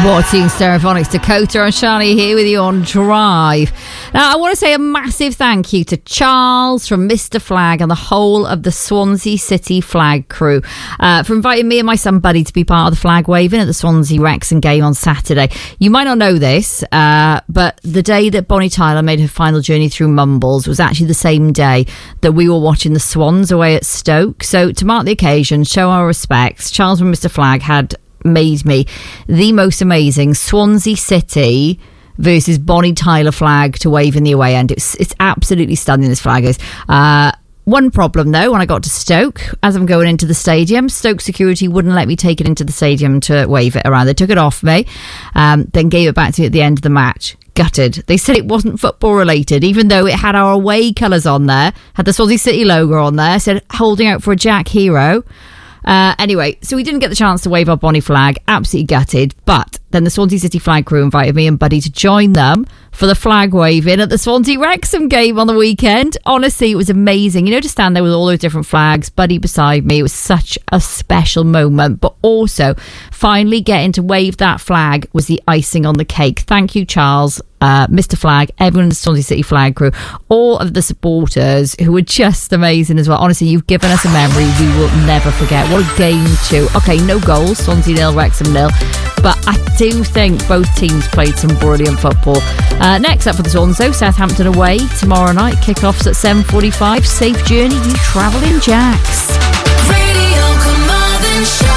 Watching Stereophonics Dakota and Shani here with you on Drive. Now, I want to say a massive thank you to Charles from Mr. Flag and the whole of the Swansea City Flag crew for inviting me and my son Buddy to be part of the flag waving at the Swansea Wrexham game on Saturday. You might not know this, but the day that Bonnie Tyler made her final journey through Mumbles was actually the same day that we were watching the Swans away at Stoke. So to mark the occasion, show our respects, Charles from Mr. Flag had made me the most amazing Swansea City versus Bonnie Tyler flag to wave in the away end. It's absolutely stunning, this flag is. One problem though, when I got to Stoke, as I'm going into the stadium, Stoke security wouldn't let me take it into the stadium to wave it around. They took it off me, then gave it back to me at the end of the match. Gutted. They said it wasn't football related, even though it had our away colours on there, had the Swansea City logo on there, said holding out for a Jack Hero. Anyway, so we didn't get the chance to wave our Bonnie flag, absolutely gutted, but then the Swansea City flag crew invited me and Buddy to join them for the flag waving at the Swansea Wrexham game on the weekend. Honestly, it was amazing. You know, to stand there with all those different flags, Buddy beside me, it was such a special moment, but also finally getting to wave that flag was the icing on the cake. Thank you, Charles, Mr. Flag, everyone in the Swansea City flag crew, all of the supporters who were just amazing as well. Honestly, you've given us a memory we will never forget. What a game too. Okay, no goals, Swansea 0, Wrexham 0, but I do think both teams played some brilliant football. Next up for the Swans though, Southampton away tomorrow night, kick-offs at 7:45. Safe journey, you travelling Jacks. Radio Carmarthenshire.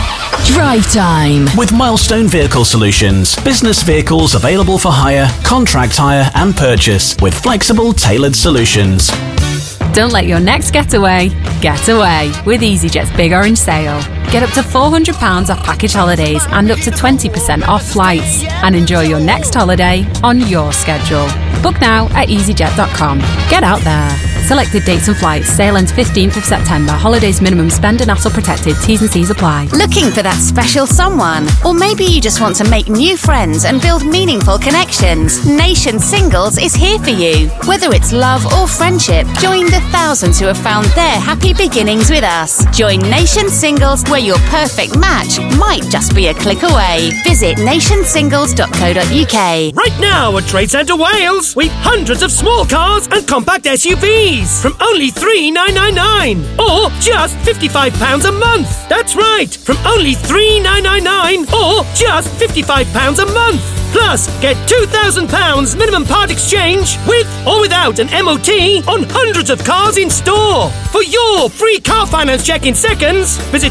Drive Time with Milestone Vehicle Solutions. Business vehicles available for hire, contract hire and purchase with flexible tailored solutions. Don't let your next getaway get away with EasyJet's Big Orange Sale. Get up to £400 off package holidays and up to 20% off flights, and enjoy your next holiday on your schedule. Book now at easyjet.com. Get out there. Selected dates and flights. Sale ends 15th of September. Holidays minimum spend and hassle protected. T's and C's apply. Looking for that special someone? Or maybe you just want to make new friends and build meaningful connections? Nation Singles is here for you. Whether it's love or friendship, join the thousands who have found their happy beginnings with us. Join Nation Singles, where your perfect match might just be a click away. Visit nationsingles.co.uk. Right now at Trade Centre Wales, we've hundreds of small cars and compact SUVs from only $3,999 or just £55 a month. That's right, from only $3,999 or just £55 a month. Plus, get £2,000 minimum part exchange with or without an MOT on hundreds of cars in store. For your free car finance check in seconds, visit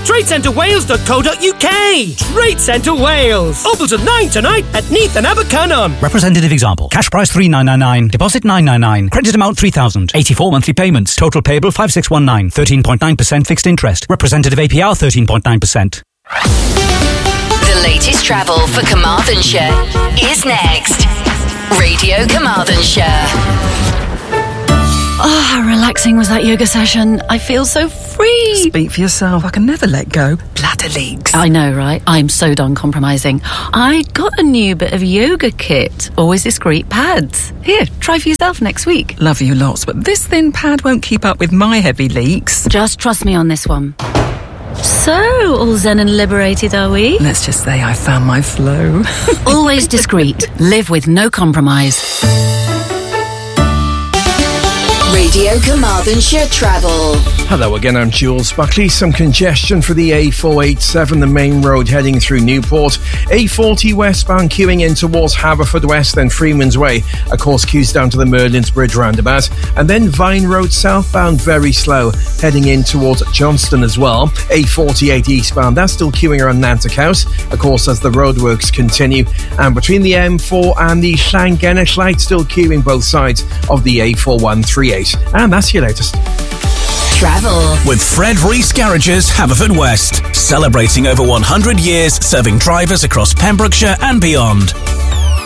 tradecentrewales.co.uk. Trade Centre Wales. Opals at 9 tonight at Neath and Abercynon. Representative example. Cash price $3,999. Deposit $999. Credit amount $3,000. 84 monthly payments. Total payable $5,619. 13.9% fixed interest. Representative APR 13.9%. The latest travel for Carmarthenshire is next. Radio Carmarthenshire. Oh, how relaxing was that yoga session. I feel so free. Speak for yourself. I can never let go. Bladder leaks. I know, right? I'm so done compromising. I got a new bit of yoga kit. Always discreet pads. Here, try for yourself next week. Love you lots, but this thin pad won't keep up with my heavy leaks. Just trust me on this one. So, all zen and liberated, are we? Let's just say I found my flow. Always discreet. Live with no compromise. Radio Carmarthenshire Travel. Hello again, I'm Jules Buckley. Some congestion for the A487, the main road heading through Newport. A40 westbound queuing in towards Haverfordwest, then Freeman's Way. Of course, queues down to the Merlin's Bridge roundabout. And then Vine Road southbound, very slow, heading in towards Johnston as well. A48 eastbound, that's still queuing around Nantucket House, of course, as the roadworks continue. And between the M4 and the Llangennech light, still queuing both sides of the A4138. And that's your latest. Travel with Fred Rees Garages, Haverfordwest, celebrating over 100 years serving drivers across Pembrokeshire and beyond.